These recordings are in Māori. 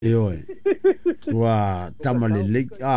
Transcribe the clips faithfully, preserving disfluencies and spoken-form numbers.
e oi tua tamalele a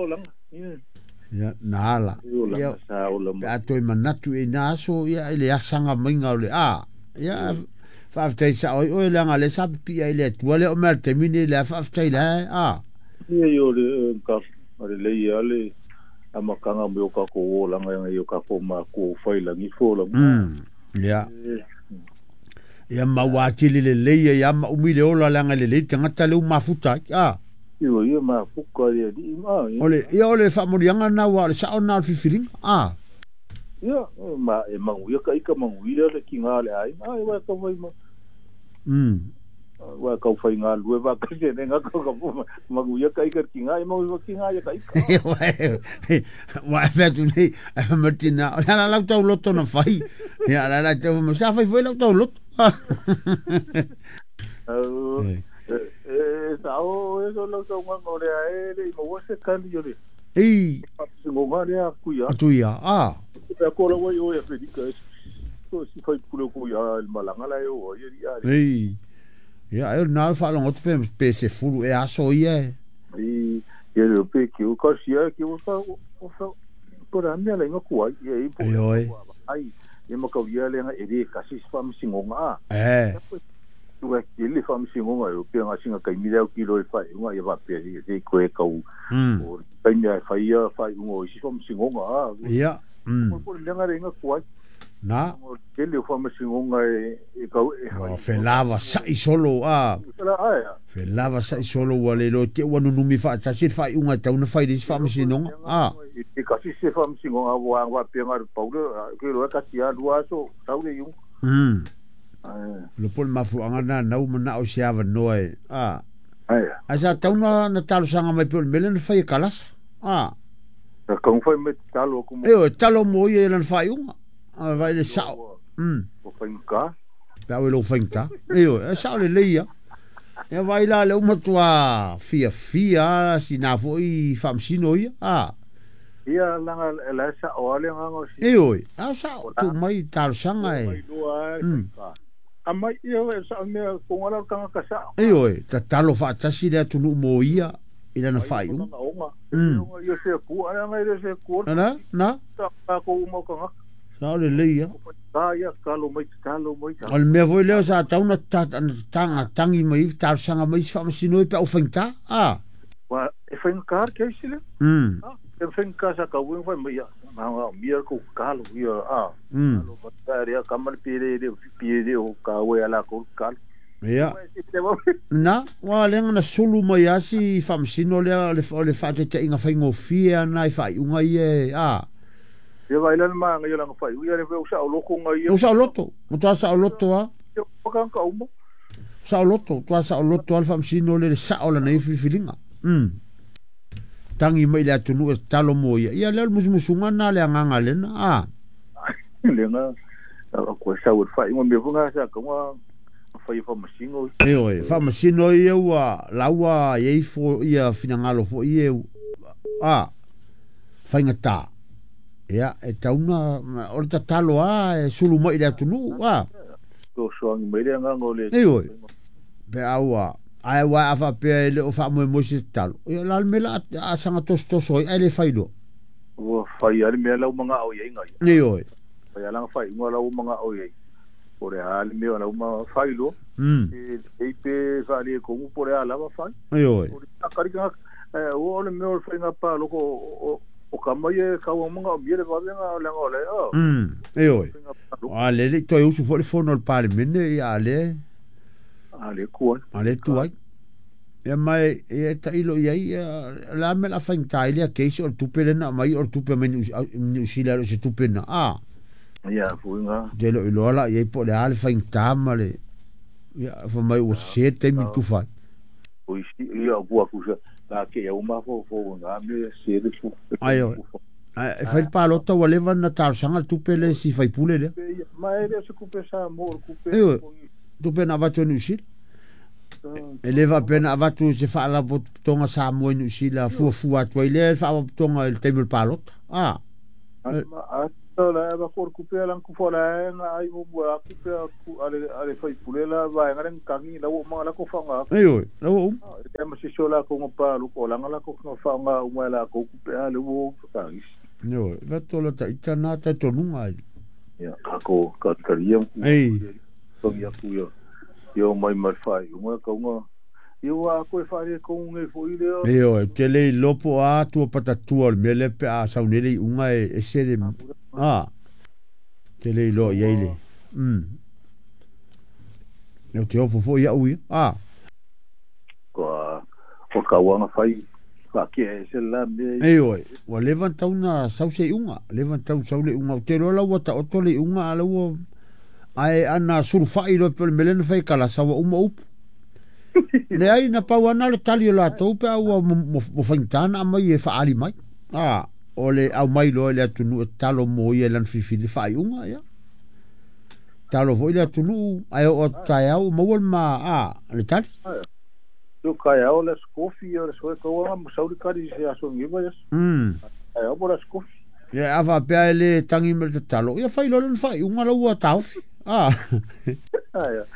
ya nala ya a toi manatu e naso ya ile asanga mainga ole a ya faftai sa oi oi langa le sa pia ile tua le o mer termine le faftai la a ia yo le ka ale le ia le amakanga mo ka ko langa yo ka ko ma ko faila ni fo la mm ya ya mawakili le le ya ma umile ola langa le le tangata le mafuta a Iyo ia ma fuka ia di ma. Ole ia ole fa morianga na wa sa ona fifiling ah. Ia ma e mangu ia ka ika mangu ia le kinga le ai. Ai wa ka vai ma. Mm. Wa ka fai nga lue wa ka ke nga ka ka mangu ia ka ika kinga ai mangu ia kinga ia ka ika. Wa fa tu ni a martina la la la tau loto na fai. Ya la la tau ma sa fai foi la tau loto. Eh, sao eso lo so ngo le ai le mo se kan yo le. Eh, ngo ma le ku ya. Tu ya. Ah. Pe ko lo wo yo ya pe dika. So si fai pulo ku ya el malanga la yo ya ya. Eh. Ya, eu na fa lo ngot pe pe se fulu e aso ia. Eh, ye le pe ki o ka sia ki o sa o sa por a me la ngo ku ai e po. Ai, ye mo ka ya le nga e de ka si fa mi singo nga. Eh. Tu é que ele faz assim uma eu penso assim a caminhar o quilo e faz uma e vai perder de coe cau o caminhar faz faz um hoje faz assim uma ah ya hum por lenga renga quai na ele faz assim uma e cau e felava sai solo ah felava sai solo wale lo te wanu numi fa ta sit fai unha tau na fai dis faz assim non ah e kasi se faz assim uma wa wa pengar paulo que lo é kasi a duaso tau le un hum lo pol mafu angana na uma o siava noe ah ai asa tauna na talo sanga mai pol melen fai kalas ah ka un fai met talo como eu talo mo ye lan fai un vai le sao mm o fai ka pa o lo fai ka eu e sao le leia e vai la le uma tua fia fia si na foi famsino ia ah ia langa la sa o le ngao si eu a sao tu mai talo sanga e Amai ia e sa me ko ngala kanga ka sa. Ei oi, ta talo fa tasi le tunu mo ia ila na fai un. Mm. Ia se ku ana ngai se ku. Na na. Ta ko mo kanga. Sa le leia. Ta ia kalo mai talo mai. Al me voi leo sa tauna ta tanga tangi mai tar sanga mai fa masino pe ofenta. Ah. Wa e fencar ke sile? Mm. Ah, e fencar sa ka wen fa mai. Manga mia ko kalo ia ah kalo bataria kamal pire de pire o ka we ala ko kalo ia na wa lenga na sulu mai asi famsino le le le fate te inga fa ngofia na fa unga ie ah ia vai lan ma ngai lang fa ia le ve usa lo ko ngai ia usa loto mo ta sa loto a o kan ka umo sa loto ta sa loto al famsino le sa ola nei filinga mm tangi mai le atunu e talo mo ia ia le musmusunga na le anganga le na ah le nga ko sa ur fa mo me funga sa ko fa fa masingo e oi fa masino ia wa lawa ia fo ia finangalo fo ia ah fa ngata ia e tauna orta talo a e sulu mai le atunu ah to so ngi mai le nga ngole e oi pe awa ai wa afa pe le o fa mo mo si talo ia la mela a sanga tos tos oi ai le faido o fai al me la mga o ye ngai e oi fai ala fai ngo la mga o ye por al me la uma fai lo mm e pe fa le ko por ala va fai e oi a kari ka o le me o fai nga pa lo ko o kamaye ka o mga biere va nga la ngole oh mm e oi ale le to usu fo le fono al parlamento ia ale ale kuan ale tu ai e mai e ta ilo ia la me la fain ta ile ke so tu pelena mai or tu pe menu ni sila se tu pena ah ia fuinga de lo ilo la ia po le ale fain ta male ia fo mai o se te mi tu fa o ia bua ku la ke ia uma fo fo nga me se de fu ai e fai pa lota o leva na tar sanga tu pele si fai pule le mai ele se ku pesa mo ku pe tu pena va tu ni sil eleva pena avatu se fa la tonga sa mo nu sila fu fu atu ile fa tonga il table palot ah la ba ko ku pe lan ku fo la nga ai mo ba ku pe ku ale ale fai pulela ba nga ren kangi la wo ma la ko fanga ai oi la wo e ma si sola ko pa lu ko la nga la ko fanga o ma la ko ku pe ale wo ka is no va to la ta itana ta to nunga ya ako ka kariam ai ko ya ku yo yo mai mai fai uma ka uma yo a ko fai ko un e foi le yo te le lopo a tu pata tu al mele pe a sa unele unga e sere ah te le lo yele mm yo te ofo fo ya ui ah ko ko ka wa fai ka ke se la me e oi wa levanta una sau se unga levanta un sau le unga te lo la wata o to le unga ala wo ai ana surfai lo pel melen fai kala sa wa uma up le ai na pa wana le tali la to pe au mo mo fantana mai e fa ali mai ah ole au mai lo le tunu talo mo ye lan fi fi fa unga ya talo vo le tunu ai o tai au mo ma ah le tali tu kai au le skofi o le so ko wa mo sauri kari se aso ngi ba mm ai au por skofi ya ava pe le tangi me te talo ya fai lo lan fai unga lo wa taufi ah ah ya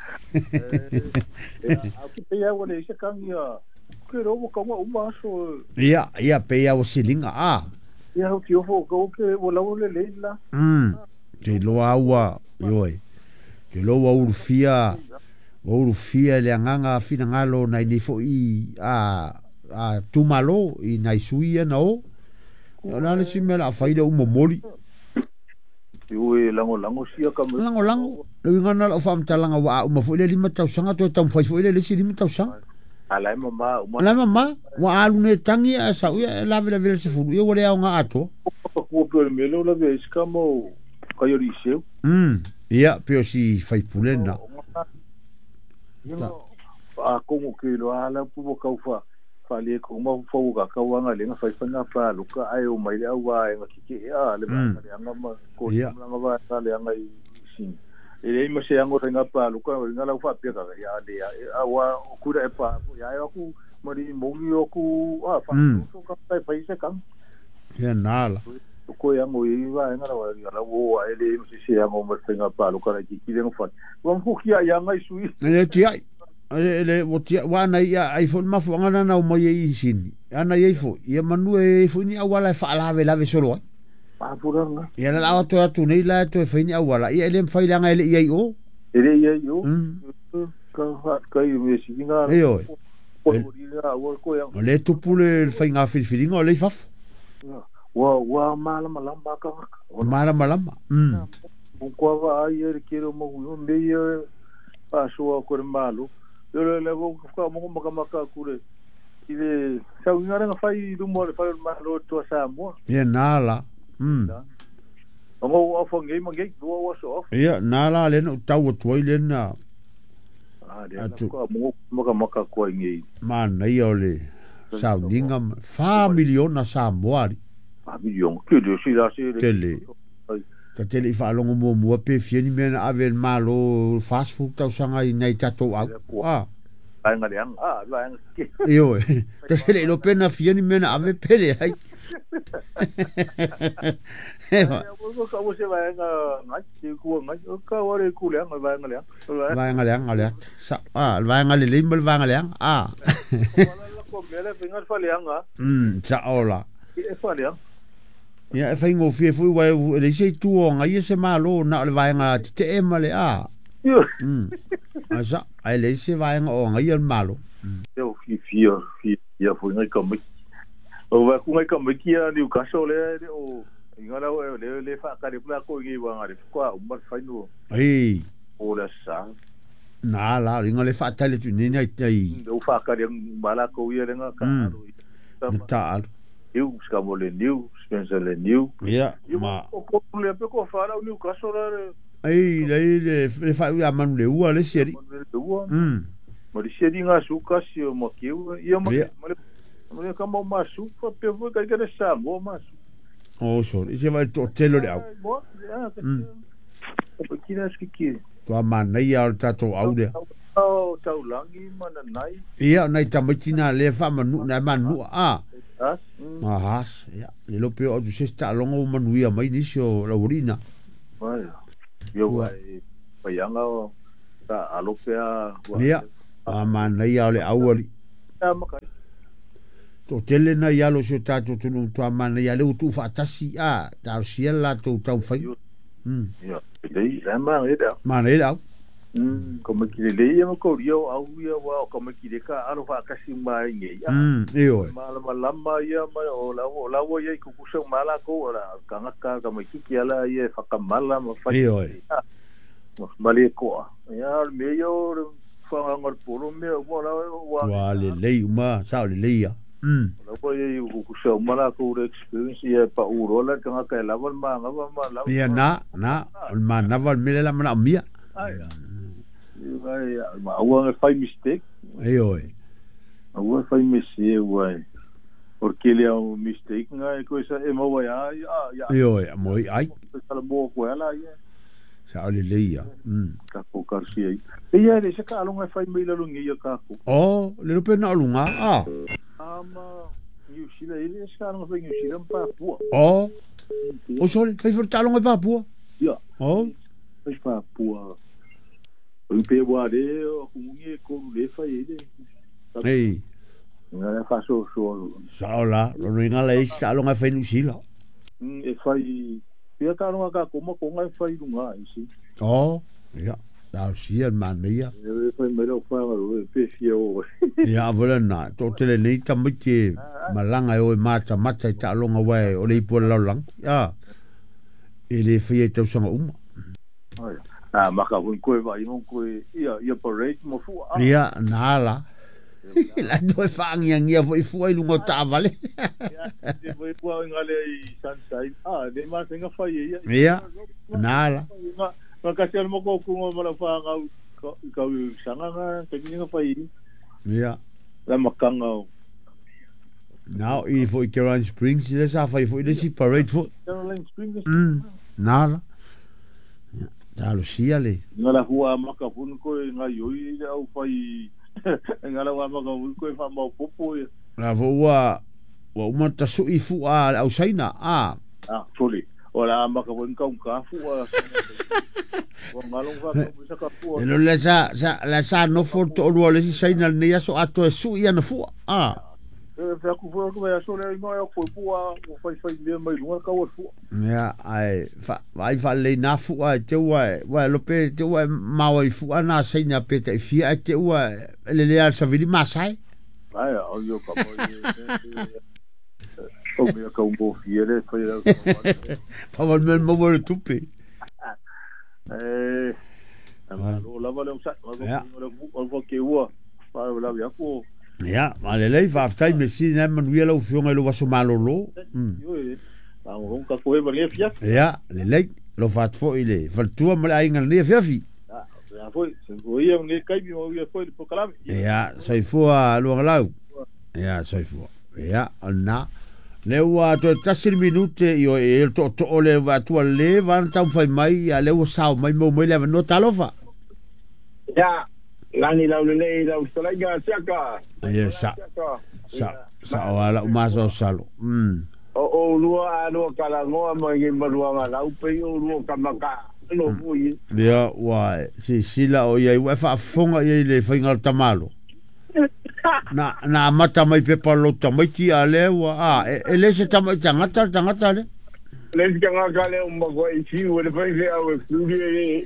a que peia o le se kangia que ro ko mo uma so ya ya pe ya o silinga ah ya o tio fo ko que o la o le le la mm te lo awa yoi te lo wa urfia wa urfia le nganga fina ngalo na ni fo i a a tumalo i na suia no ona le simela fai de umo moli yo e lango lango sia ka lango lango le ngana la fam talanga wa uma fo le lima tau sanga to tam fai fo le le si lima tau sanga ala mama uma ala mama wa alu ne tangi a sa ya la vela vela se fu yo le nga ato ko ko me lo la ve skamo ka yo riseu mm ya pero si fai pulena a como que lo ala pu ka fa fale ko mo fo ga ka wa nga le nga fa fa nga fa lu ka ai o mai au wa nga ki ki a le ba nga nga ma ko nga ba ta le nga i sin e le mo se nga nga pa lu ka nga la fa pe ka ya le a wa ku re pa ya ya ku mari mo mi o ku a fa so ka pa pa se kan ya nala ko ya mo i wa nga la wa la wo e le mo se se nga mo nga pa lu ka ki ki le nga fa wa mo ki ya nga i sui e ti ai ele wotia wana ia iPhone mafu ngana na o mai i sini ana ia fo ia manu e fo ni awala fa la ve la ve solo pa puranga ia la auto atu nei la to fe ni awala ia ele mfai langa ele ia o ele ia yo ka ha ka i me singa e o ko ria o ko ya le tu pule fa nga fi fi ngo le faf wa wa mala mala ba ka mala mala mm ko va ai er quiero mo me pa so ko malu yo le vou ficar mo mo kama ka kure ile sa ngara nga fai du mo le fai ma lo to sa mo ia nala mm mo o fo ngai mo ngai do o so ia nala le no tau to ile na ah de ko mo mo kama ka ko ngai man ia ole sa ninga fa miliona sa moari fa milion que de si la si tele ka tele fa longo mo mo pe fieni men ave malo fast food tau sanga i nei tato au ah ai nga yang ah la yang io ka tele lo pena fieni men ave pele ai eva ko ka wo se va nga ngai ti ku ngai ka wa re ku le nga va nga le va nga le nga le sa ah va nga le limel va nga le ah ko mele pinga fa le nga mm sa ola e fa le ya e fai ngo fie fu wa le se tu nga ye se malo na le vai nga te e male a mm asa ai le se vai nga o nga ye malo eu fi fi fi ya fu nga ka mi o va ku nga ka mi ki ni ka so le o nga la le le fa ka le pla ko ngi wa nga le kwa umar fai no ei o la sa na la nga le fa tale tu ni nei tai o fa ka le bala ko ye le nga ka ta eu skamo le new spencer le new ya ma o ko le pe ko fa la new ka so la ei le le le fa ya man le ua le seri mm ma le seri nga su ka si o mo ki ia ma le ka mo ma su fa pe vo ka ke sa mo ma su oh so ise va to telo le au mm o ki na ski ki to man nei al tato au de oh tau langi mana nai ia nei tamatina le fa manu na manu a Ahas, ya. Le lo pe o tu se sta longo manuia mai nisio la urina. Ai. Yo vai paianga ta alopea. Ya. A mana ia le awali. To tele na ia lo se tato tunu to mana ia le utu fatasi a ta sia la to tau fai. Mm. Ya. Dei lama ida. Mana ida. Mm, como que le ia mo ko rio au ia wa como que le ka aro fa kasi mai nge ya. Mm, io. Mala malama ia mai o la o la wo ia ku ku so mala ko ora kanga ka ka mai ki ala ia fa kamala ma fa. Io. Mali ko. Ya me yo fa ngor puro me mo la wa. Wa le lei uma sa le leia. Mm. La wo ia ku ku so mala ko experience ia pa uro la kanga ka la ma ma ma la. Ia na na ma na val me la ma mia. Ai. Vai, ma ua fai mistake. Ai oi. Ua fai mistake vai. Porque ele é um mistake, ngai coisa e mo vai ai ai. Ai oi, moi ai. Sala bo ko ela ia. Sa ole leia. Mm. Ka ko karsi ai. E ia re se ka longa fai mai lo ngi ia ka ko. Oh, le no pena lunga. Ah. Ama New Zealand ele se ka longa fai New Zealand pa pua. Oh. O sol, fai fortalo ngai pa pua. Ia. Oh. Fai pa pua. O pe wa de o kumungi ko le fai ele. Ei. Nga fa so so. Saola, lo ringa le sa lo nga fai nusila. Mm, e fai pia ka no ka como ko ngai fai lunga isi. Oh, ja. Daar zie je man mee. E fai me lo fa ro pe fio. Ja, vola na. To tele nei ta miki malanga o mata mata ta longa wai o le po la lang. Ja. Ele fai te so uma. Ai. Ah, maka un koe va i mon koe ia ia parade mo fu. Ia nala. La doi fangi ngia foi foi lungo ta vale. Ia, foi po ngale i sunshine. Ah, de ma tenga fai ia. Ia. Nala. Ma ka se mo ko ku mo la fa nga ka u sanga nga te nga fai. Ia. La makanga. Nou, i foi Caroline Springs, dis af foi foi dis parade for. Caroline Springs. Mm. Nala. Ta Lucia le. Ngala hua maka pun ko nga yoi au fai. Ngala wa maka pun ko fa mo popo. La voa wa uma ta su i fu a au saina a. Ah, sorry. Ora maka pun ka ka fu a. Wa ngalong fa ko sa ka fu. Elo la sa sa la sa no foto o le saina ne so ato su ia na fu a. Fa ku fu ko ya so le no ya ko fu a o fai fai le mai lunga ka o fu. Ya, ai fa vai fa le na fu a te wa wa lo pe te wa ma wa fu ana saina pe te fi a te wa le le al sa vidi masai. Ai, o yo ka mo. O me ka un bo fiere fa ya. Pa va me mo mo tupe. Eh, lo la vale un sa, o vo ke ua. Pa la via ko. Ja, maar le lei va aftai me si na man wielo fiona lo vaso malolo. Mm. Ba un ka ko e va le fia. Ja, le lei lo vat fo ile. Val tua mal ai ngal le fiafi. Ah, ja foi, se foi un le kai mi o ia foi po kalame. Ja, sai fo a lo ngalau. Ja, sai fo. Ja, na. Le wa to tasir minute io e to to le va tua le van tam fai mai a le o sao mai mo mo le no talofa. Ja. Lani lau lele lau stalaga saka. Ia sa. Sa sa wala umaso salo. Mm. O o lua lua kala ngoa mo ngi malua lau pe o lua kamaka. Lo fui. Ia wa si sila o ia wa fa fonga ia le fainga tamalo. Na na mata mai pe palo tamai ti ale wa a ele se tamai tangata tangata le. Les kanga kale o mago i fi o le fai fe au flugi e.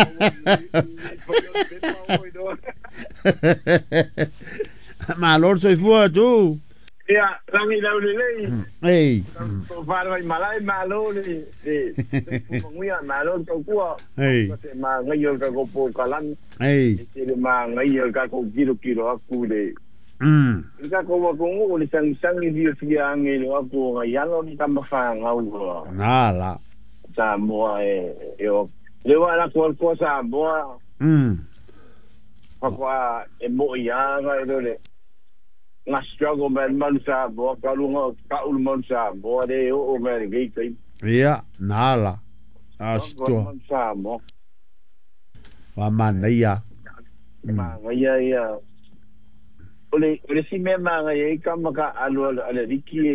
Ma lor soi fua tu. Ia, rangi lau le lei. Ei. To fara mai malai malo le. E. Muia malo to kua. Ei. Ma ngai o ka ko po kalan. Ei. E ma ngai o ka ko kilo kilo aku le. Mm. Ika ko wa ko ngo le sang sang ni dia sia ngi lo ako nga yalo ni tamba fa ngau. Nala. Sa mo e yo. Le wa la ko ko sa mo. Mm. Pa kwa e mo ya nga e le. Nga struggle man man sa mo ka lu ngo ka ul man sa mo de o o me ge kai. Ia, nala. Asto. Man sa mo. Wa man ia. Ma nga ya ya. Ole ole si me ma nga e ka maka alu ale riki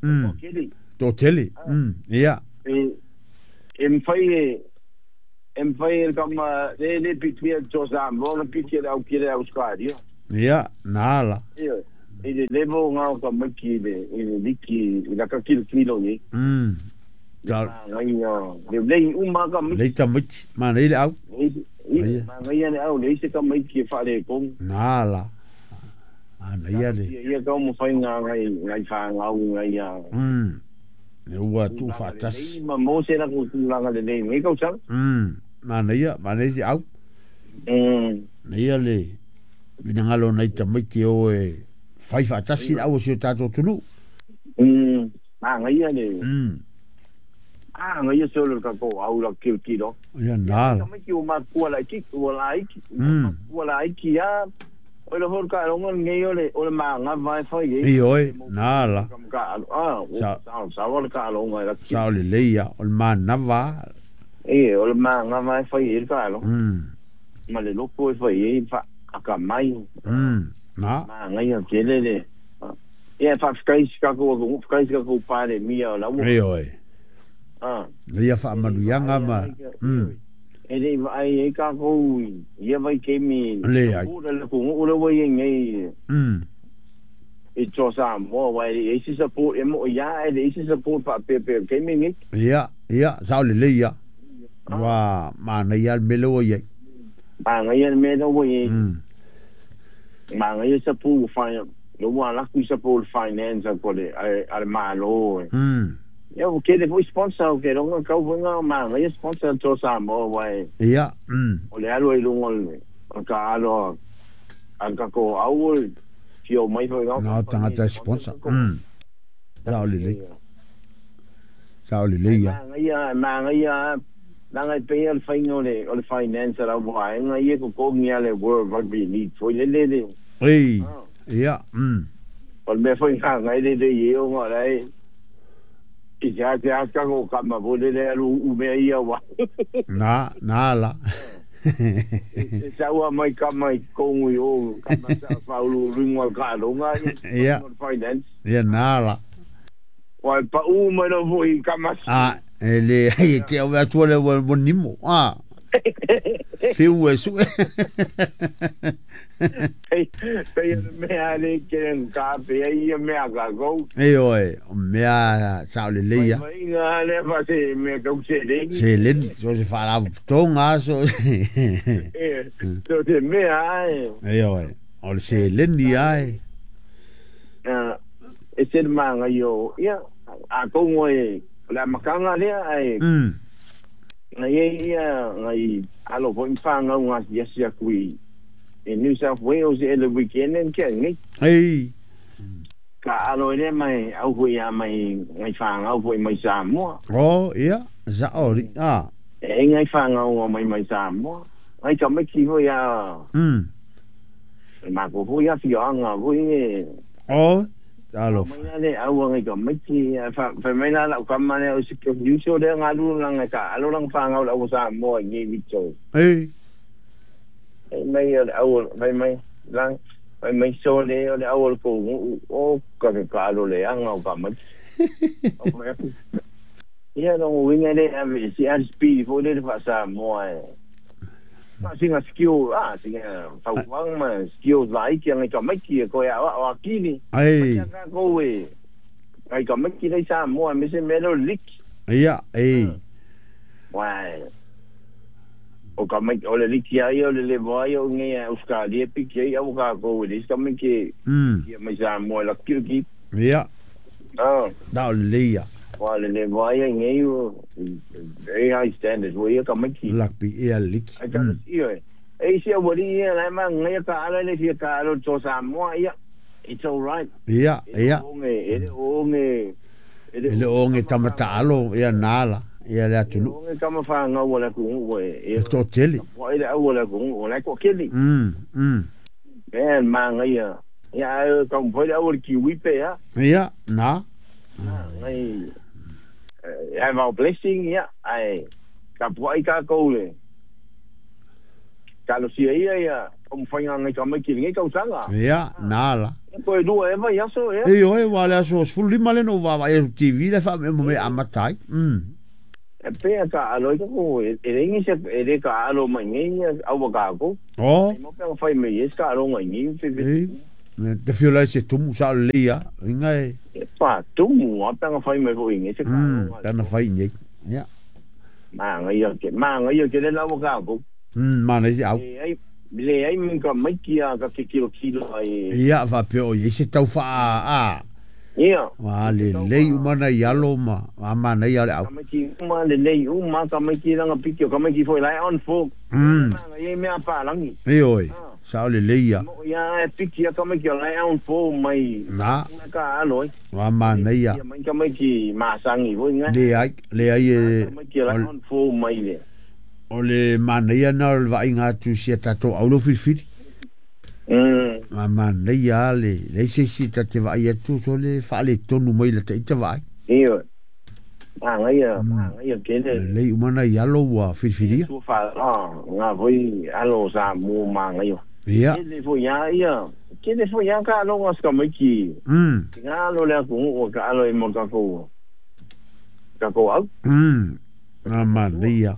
Mm. To tele. Mm. Ia. E e mfai e e mfai e kama le le pitia to sa mo le pitia au kile au skadio. Ia, nala. Ia. E le levo nga ka maki le e le liki la ka kilo kilo ni. Mm. Tal. Ngai le le uma ka maki. Le ta maki. Ma le au. Ia. Ma ngai ne au le se ka maki fa le kong. Nala. Ana ia le. Ia ka mo fai nga ngai ngai fa nga ngai ia. Mm. E ua tu fatas. Ma mo se na ku langa le le ngai ka usang. Mm. Ana ia, ma le si au. Mm. Ia le. Bina ngalo na ita miki o e fai fatas si au si tato tunu. Mm. Ma ngai ia le. Mm. Ah, ngai ia solo ka ko au la kil kilo. Ia nala. Ma ki o ma ku la ki ku la ki. Mm. Ku la ki ya. O le hor ka longa ngai ole ole ma nga vai fai e. I oi, nala. Ka ah, sa sa wal ka longa la. Sa le leia, o ma nava. E ole ma nga vai fai e ka lo. Mm. Ma le lopo e fai e fa aka mai. Mm. Na. Ma ngai ia kele le. E fa skai ska ko ko skai ska ko pare mia la. E oi. Ah. Leia fa manu yanga ma. Mm. E le ai e ka ko ia vai ke mi le ai o le ko o le vai ngai mm e to sa mo vai e si support e mo ya e si support pa pe pe ke mi ngai ia ia sa le leia wa ma na ia melo ia ma ngai ia melo ia mm ma ngai support fine lo wa la ku support finance ko le al malo mm eu que depois sponsor que não que eu vou não mas eu sponsor to sa mo vai ia mm o le alo i lungo ka alo an ka ko au ki o mai foi no tanga ta sponsor mm sa le le sa le le ia ia ma ia na ngai pe al faino le o le finance la vai ngai ko ko ngia le world rugby league foi le le ei ia mm o me foi ngai le le io ngore i ja ja ka ko ka ma bo le le u me ia wa na na la sa wa mai ka mai ko ngui o ka ma sa fa lu ringo ka lo nga ia finance ia na la wa pa u mo no voi ka ma ah ele ai te o tu le bonimo ah fiu eso Hey, hey, me ale ken ka pe ai me aga go. Ei oi, me a sa le leia. Me nga le fa se me ka se le. Se le, so se fa la tonga so. Eh, so te me ai. Ei oi, o se le ni ai. Ah, e se manga yo, ya, a ko ngoi, la makanga le ai. Mm. Ngai ia ngai alo po infanga nga yes ya kui. In New South Wales e le weekend en ke ngai. Ei. Ka alo le mai au hui a mai ngai fanga au hui mai sa mo. Oh, ia, za ori. Ah. E ngai fanga o mai mai sa mo. Ai ka mai ki hui a. Mm. Ma ko hui a fi anga hui e. Oh, alo. Mai le au ngai ka mai ki fa fa mai la la ka mai o si ko you so de ngalu lang ka alo lang fanga o sa mo ngi bicho. Ei. Mai au mai mai lang mai mai so le o le au ko o ka ka alo le anga o ka mai. Ia no winga le ave si ar speed fo le fa sa mo e. Ma singa skill ah singa fa wang ma skill lai ki ngai ka mai ki ko ya wa ki ni. Ai. Ka ko we. Ai ka mai ki le sa mo me se me lo lik. Ia, ei. Wai. O ka mai o le liki ai o le le vai o ngai Australia piki ai au ka ko le ska mai ki Mm. ki mai sa mo la ki ki Ia, ah da leia. wa le le vai ngai o very high standards wo ia ka mai ki Lakpi e lik. ai ka si e ai si o ri ia la ma ngai ka ala le fi ka alo to sa mo ia it's all right Ia, ia. o nge ele o nge Ele o nge tamata alo ia nala. Ia le atunu. o nge kama fa nga wala ku wo e E to tele. wa ile wala ku o la ko kili Mm, mm. ben ma ngai ia ia ka mo le o ki wipe ya Ia, na. ngai ai mau blessing ya ai ka puai ka ko le kalau sia ia ia om fainga ngai ka mai ki ngai ka usanga ia nala ko e dua e vai aso e e oi wala so fulli male no va e T V le fa me me amatai mm e pe ka alo ko e ringi se e ka alo mai ngai au ka ko oh mo pe fai me es ka alo ngai ni fe te fio la se tu sa lia ngai e pa tu mo pe fai me ko ngai se ka ta na fai ngai ia ma ngai ke ma ngai ke le la ka ko mm ma nei au ai le ai min ka mai kia ka ke kilo kilo ai ia va pe o se tau fa a ia wa le le umana yalo ma ama nei ale au mai ki ma le le u ma ka mai ki langa pikio ka mai ki foi lai on fo mm ai me apa langi e oi sa le le ia ia pikio ka mai ki lai on fo mai na ka aloi wa ma nei ia mai ka mai ki ma sangi voi nga le ai le ai mai ki lai on fo mai le o le manea na o vai ngā tu sia tato au lo whiwhiri. Mm. Ma manea le, le se si ta te vai atu so le whaale tonu mai la te ita vai. Iyo. Ma ngai a, ma ngai a kene. Le umana i alo wa whiwhiria. Tu wha, ah, ngā voi alo sa mō ma ngai o. Ia. Kene fo ia ia. Kene fo ia ka alo ngaska mai ki. Mm. Ngā alo le aku o ka alo i mo ka kou. Ka kou au. Mm. Ma manea.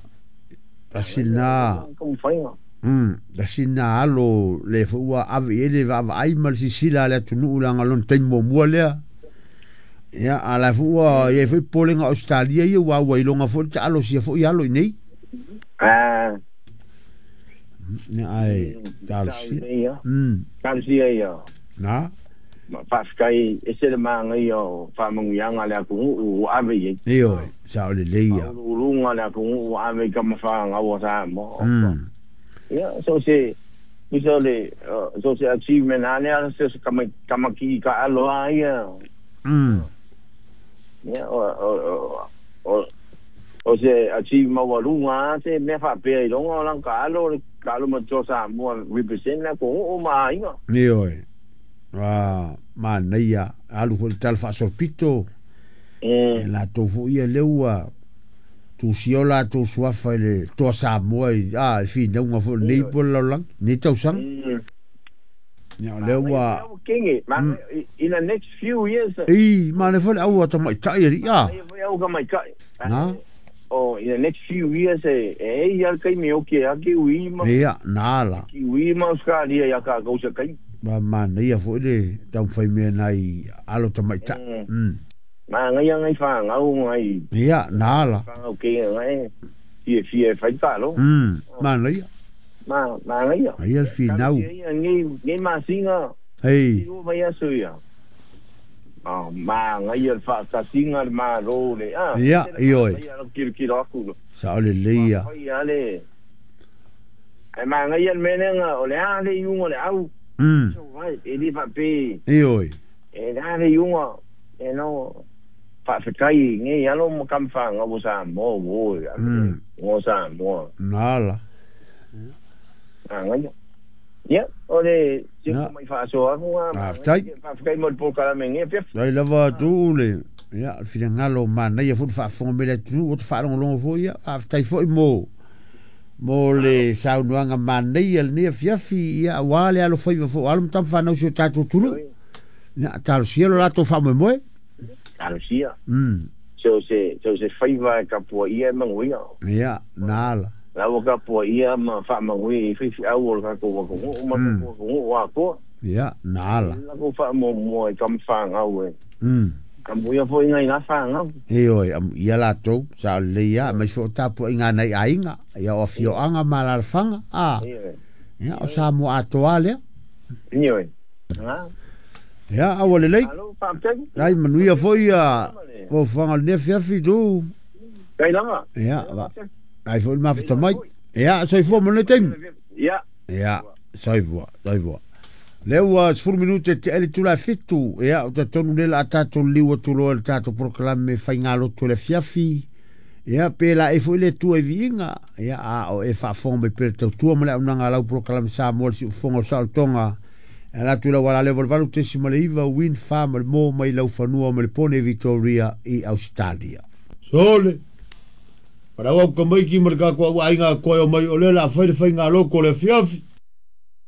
Asina. Como fainga. Mm, asina alo le fua ave ele va va ai mal si sila le tunu ulanga lon ten mo mo le. Ya ala fua ye foi polinga Australia ye wa wa ilonga fo ta alo si fo ya lo nei. Ah. Ne ai tal si. Mm. Tal si ya. Na. Ma paskai ese le manga yo fa mungu yanga le aku u ave ye. Yo, sa le le ya. Lunga le aku u ave ka ma fa nga wa sa mo. Mm. Ya, so se so le so se achievement ane se kama kama ki ka alo ya. Mm. Ya, o o o o se achievement wa lunga se me fa pe longa lang ka alo ka alo mo sa mo represent na ko o ma inga. Yo. Ah, ma neia alu fo tal fa sorpito e la to fu ia leua tu siola tu suafa le to sa moi ah fi no nga fo nei po la lang ni tau sang ya leua kingi ma in the next few years e ma le fo au ta mai tai ya au ga mai kai na oh in the next few years e e ya kai me oke aki wi ma ya na la ki wi ma ska dia ya ka go se kai ba man ia fo le tau fai me nai alo ta mai ta mm ma ngai ngai fa ngau ngai ia na la fa o ke ngai fie fie fai ta lo mm ma nai ma ma ngai ai al final ngai ngai ma singa hey ro vai aso ya ah ma ngai al fa ta singa ma ro le ah ia io kir kir aku sa le le ia ai ale ai ma ngai al menenga o le ale yungo le au mm vai e di fa pe io e ale yungo e no fa fa kai nge ya lo mo kam fa nga bo sa mo bo ya mo sa mo nala ah nga ya o le si ko mai fa so a ah tai fa kai mo po kala me nge pe dai lava tu le ya al finangalo man na ia fu fa fo me le tu o fa lo lo fo ya af tai fo mo mo le saunuanga man nei el ni fiafi ya wale alo foi fo alum tam fa no so tatu tulu ya tal cielo la to fa mo mo tal sia mm so se so se faiva ka po ia mangui ya nala la ka po ia ma fa mangui fi fi au ka ko ko ma ko ko wa ko ya nala la ko fa mo mo kam fa ngau mm kam buia fo ngai na fa ngau e oi am ia la to sa le ya ma fo tapu inga nei ainga ya o fio anga malal fanga ah ya o sa mo atoale ni oi ha ya awole lei alo pa pe ai manuia foi a o fanga ne fiafi do kai langa ya va ai foi ma fo mai ya so fo mo ne tem ya ya so vo so vo lewa sfur minute te ele tu la fitu ya o te tonu le la tato liwa tu lo el tato proclame faingalo tu le fiafi ya pela e foi le tu e vinga ya a o e fa fombe per te tu mo le unanga la proclame sa mo si fongo sa tonga la tu la wala le volvalu te si le iva win farm mo mai la fanua me pone Victoria e Australia sole para wa ko mai ki mar ka ko ai nga ko mai o le la fa fa nga lo ko le fiafi